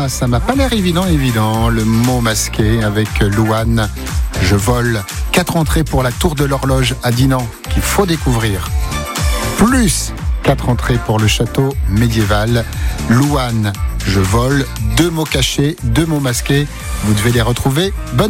ça m'a pas l'air évident. Le mot masqué avec Louane, je vole. 4 entrées pour la tour de l'horloge à Dinan qu'il faut découvrir. Plus 4 entrées pour le château médiéval. Louane, je vole. 2 mots cachés, 2 mots masqués. Vous devez les retrouver. Bonne